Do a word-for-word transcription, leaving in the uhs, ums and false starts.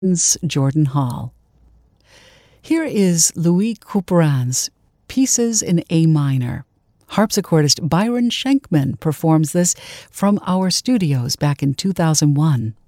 Jordan Hall. Here is Louis Couperin's Pieces in A Minor. Harpsichordist Byron Schenkman performs this from our studios back in two thousand one.